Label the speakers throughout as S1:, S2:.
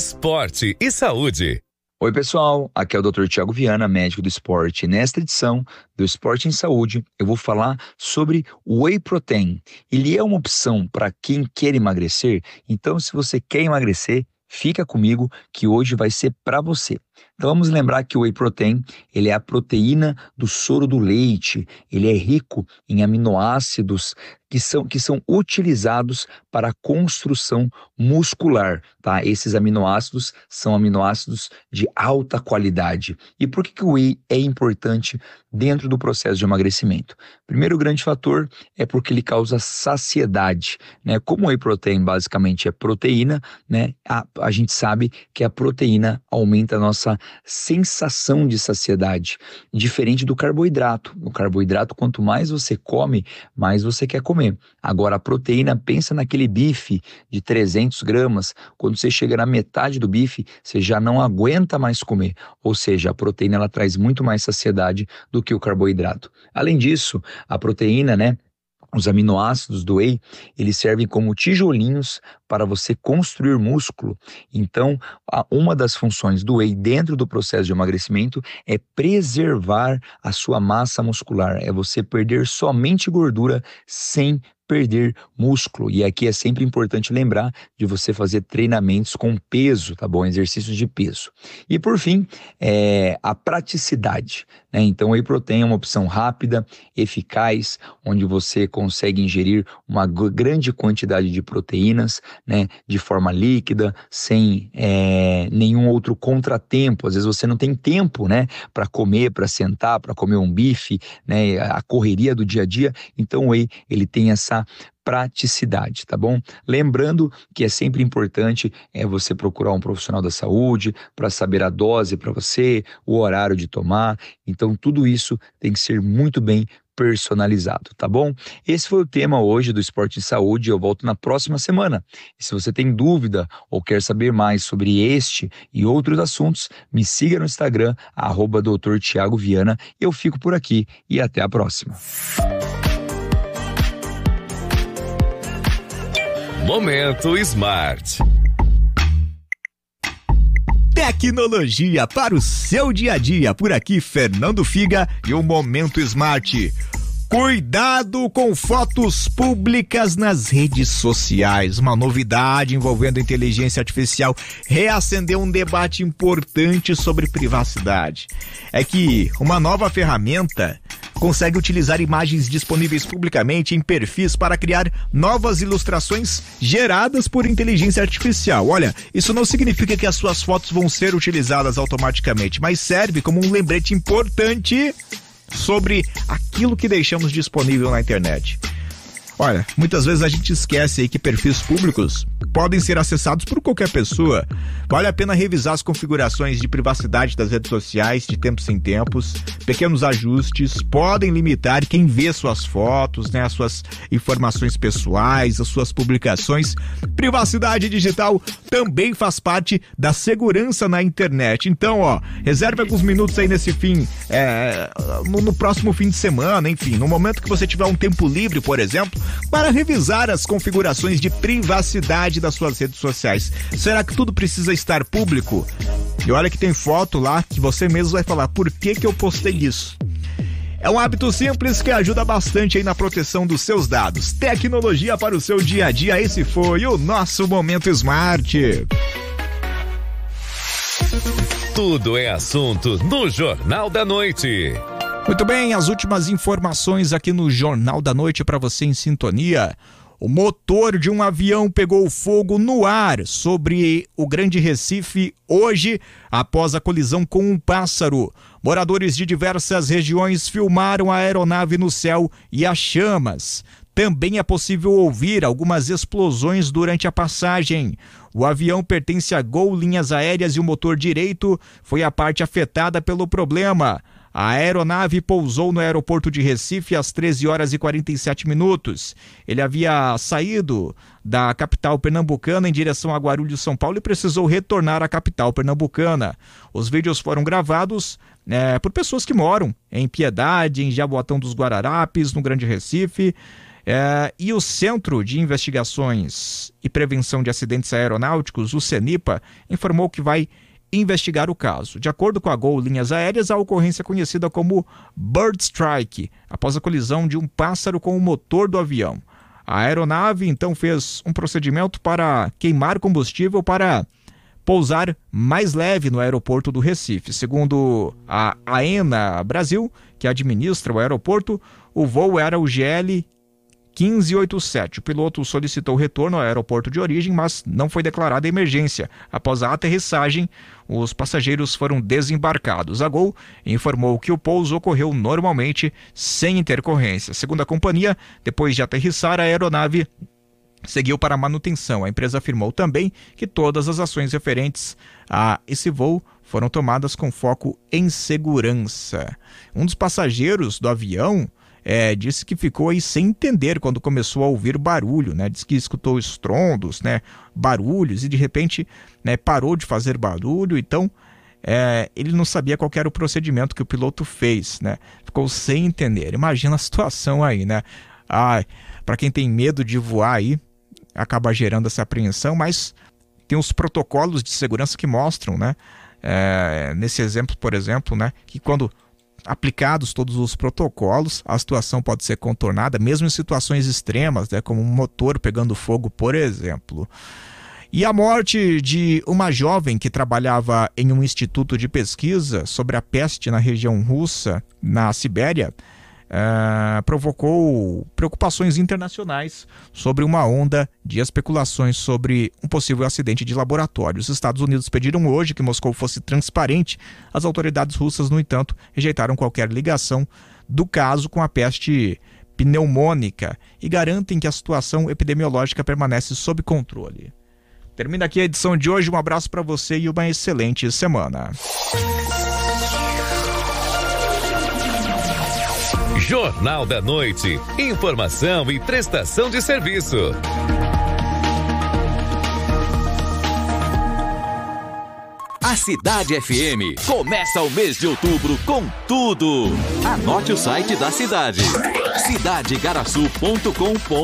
S1: Esporte e saúde.
S2: Oi pessoal, aqui é o Dr. Thiago Viana, médico do esporte. Nesta edição do Esporte em Saúde, eu vou falar sobre o Whey Protein. Ele é uma opção para quem quer emagrecer, então se você quer emagrecer, fica comigo que hoje vai ser para você. Então vamos lembrar que o Whey Protein, ele é a proteína do soro do leite, ele é rico em aminoácidos que são utilizados para a construção muscular, tá? Esses aminoácidos são aminoácidos de alta qualidade. E por que o Whey é importante dentro do processo de emagrecimento? Primeiro grande fator é porque ele causa saciedade, né? Como o Whey Protein basicamente é proteína, né? A gente sabe que a proteína aumenta a nossa sensação de saciedade, diferente do carboidrato. O carboidrato, quanto mais você come, mais você quer comer. Agora, a proteína, pensa naquele bife de 300 gramas, quando você chega na metade do bife, você já não aguenta mais comer. Ou seja, a proteína ela traz muito mais saciedade do que o carboidrato. Além disso, a proteína, né? Os aminoácidos do Whey, eles servem como tijolinhos para você construir músculo. Então, uma das funções do Whey dentro do processo de emagrecimento é preservar a sua massa muscular. É você perder somente gordura sem perder músculo. E aqui é sempre importante lembrar de você fazer treinamentos com peso, tá bom? Exercícios de peso. E por fim, a praticidade, né? Então, o Whey Protein é uma opção rápida, eficaz, onde você consegue ingerir uma grande quantidade de proteínas, né? De forma líquida, sem nenhum outro contratempo. Às vezes você não tem tempo, né? Para comer, para sentar, para comer um bife, né? A correria do dia a dia. Então, o Whey, ele tem essa praticidade, tá bom? Lembrando que é sempre importante você procurar um profissional da saúde para saber a dose para você, o horário de tomar. Então, tudo isso tem que ser muito bem personalizado, tá bom? Esse foi o tema hoje do Esporte e Saúde. Eu volto na próxima semana. E se você tem dúvida ou quer saber mais sobre este e outros assuntos, me siga no Instagram, @Dr. Thiago Viana. Eu fico por aqui e até a próxima.
S1: Momento Smart.
S3: Tecnologia para o seu dia a dia. Por aqui, Fernando Figa e o Momento Smart. Cuidado com fotos públicas nas redes sociais. Uma novidade envolvendo inteligência artificial reacendeu um debate importante sobre privacidade. É que uma nova ferramenta consegue utilizar imagens disponíveis publicamente em perfis para criar novas ilustrações geradas por inteligência artificial. Olha, isso não significa que as suas fotos vão ser utilizadas automaticamente, mas serve como um lembrete importante sobre aquilo que deixamos disponível na internet. Olha, muitas vezes a gente esquece aí que perfis públicos podem ser acessados por qualquer pessoa. Vale a pena revisar as configurações de privacidade das redes sociais de tempos em tempos. Pequenos ajustes podem limitar quem vê suas fotos, né, as suas informações pessoais, as suas publicações. Privacidade digital também faz parte da segurança na internet. Então, reserve alguns minutos aí nesse fim, no próximo fim de semana, enfim, no momento que você tiver um tempo livre, por exemplo, para revisar as configurações de privacidade das suas redes sociais. Será que tudo precisa estar público? E olha que tem foto lá que você mesmo vai falar, por que eu postei isso? É um hábito simples que ajuda bastante aí na proteção dos seus dados. Tecnologia para o seu dia a dia, esse foi o nosso Momento Smart.
S1: Tudo é assunto no Jornal da Noite.
S3: Muito bem, as últimas informações aqui no Jornal da Noite para você em sintonia. O motor de um avião pegou fogo no ar sobre o Grande Recife hoje, após a colisão com um pássaro. Moradores de diversas regiões filmaram a aeronave no céu e as chamas. Também é possível ouvir algumas explosões durante a passagem. O avião pertence a Gol Linhas Aéreas e o motor direito foi a parte afetada pelo problema. A aeronave pousou no aeroporto de Recife às 13 horas e 47 minutos. Ele havia saído da capital pernambucana em direção a Guarulhos, São Paulo, e precisou retornar à capital pernambucana. Os vídeos foram gravados por pessoas que moram em Piedade, em Jaboatão dos Guararapes, no Grande Recife. E o Centro de Investigações e Prevenção de Acidentes Aeronáuticos, o CENIPA, informou que vai investigar o caso. De acordo com a Gol Linhas Aéreas, a ocorrência é conhecida como Bird Strike, após a colisão de um pássaro com o motor do avião. A aeronave, então, fez um procedimento para queimar combustível para pousar mais leve no aeroporto do Recife. Segundo a AENA Brasil, que administra o aeroporto, o voo era o GL 1587. O piloto solicitou retorno ao aeroporto de origem, mas não foi declarada emergência. Após a aterrissagem, os passageiros foram desembarcados. A Gol informou que o pouso ocorreu normalmente, sem intercorrência. Segundo a companhia, depois de aterrissar, a aeronave seguiu para a manutenção. A empresa afirmou também que todas as ações referentes a esse voo foram tomadas com foco em segurança. Um dos passageiros do avião disse que ficou aí sem entender quando começou a ouvir barulho, né? Diz que escutou estrondos, né? Barulhos, e de repente, né, parou de fazer barulho. Então ele não sabia qual era o procedimento que o piloto fez, né? Ficou sem entender. Imagina a situação aí, né? Para quem tem medo de voar aí, acaba gerando essa apreensão, mas tem os protocolos de segurança que mostram, né? Nesse exemplo, por exemplo, né, que quando aplicados todos os protocolos, a situação pode ser contornada, mesmo em situações extremas, né, como um motor pegando fogo, por exemplo. E a morte de uma jovem que trabalhava em um instituto de pesquisa sobre a peste na região russa, na Sibéria, provocou preocupações internacionais sobre uma onda de especulações sobre um possível acidente de laboratório. Os Estados Unidos pediram hoje que Moscou fosse transparente. As autoridades russas, no entanto, rejeitaram qualquer ligação do caso com a peste pneumônica e garantem que a situação epidemiológica permanece sob controle. Termina aqui a edição de hoje. Um abraço para você e uma excelente semana.
S1: Jornal da Noite. Informação e prestação de serviço.
S4: A Cidade FM começa o mês de outubro com tudo. Anote o site da cidade: cidadegaraçu.com.br.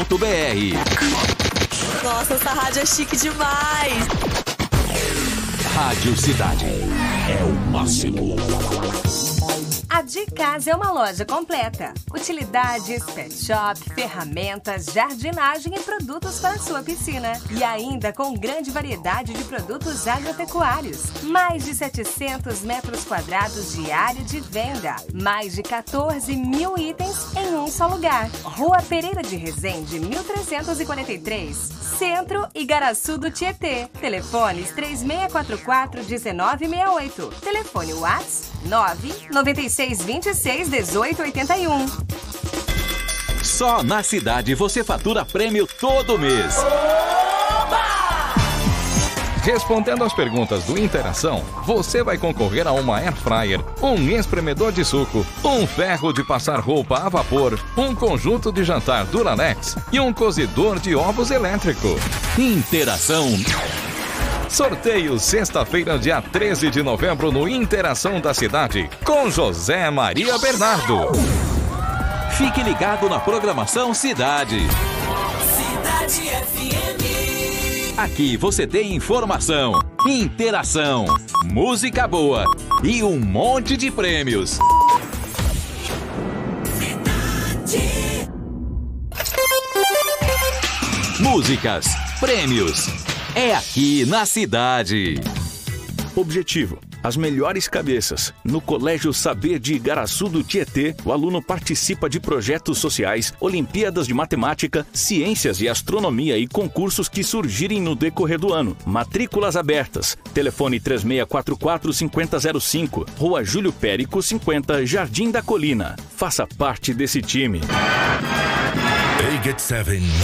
S5: Nossa, essa rádio é chique demais.
S4: Rádio Cidade é o máximo.
S6: A De Casa é uma loja completa. Utilidades, pet shop, ferramentas, jardinagem e produtos para sua piscina. E ainda com grande variedade de produtos agropecuários. Mais de 700 metros quadrados de área de venda. Mais de 14 mil itens em um só lugar. Rua Pereira de Resende, 1343. Centro Igaraçu do Tietê. Telefones 3644-1968. Telefone WhatsApp 996261881.
S4: Só na Cidade você fatura prêmio todo mês. Respondendo às perguntas do Interação, você vai concorrer a uma Air Fryer, um espremedor de suco, um ferro de passar roupa a vapor, um conjunto de jantar Duralex e um cozedor de ovos elétrico. Interação. Sorteio sexta-feira, dia 13 de novembro, no Interação da Cidade, com José Maria Bernardo. Fique ligado na programação Cidade.
S5: Cidade FM.
S4: Aqui você tem informação, interação, música boa e um monte de prêmios. Músicas, prêmios. É aqui na Cidade.
S7: Objetivo: as melhores cabeças. No Colégio Saber de Igaraçu do Tietê, o aluno participa de projetos sociais, Olimpíadas de Matemática, Ciências e Astronomia e concursos que surgirem no decorrer do ano. Matrículas abertas. Telefone 3644-5005, Rua Júlio Périco 50, Jardim da Colina. Faça parte desse time.
S1: 887